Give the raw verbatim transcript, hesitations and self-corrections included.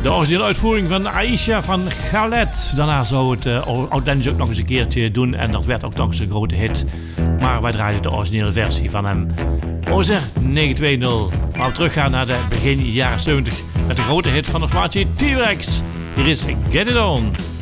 De originele uitvoering van Aisha van Khaled. Daarna zou het uh, Dennis ook nog eens een keertje doen. En dat werd ook nog eens een grote hit. Maar wij draaiden de originele versie van hem. Ozer negen twee nul. Maar we teruggaan naar de begin jaren zeventig. Met de grote hit van de formatie T-Rex. Hier is Get It On.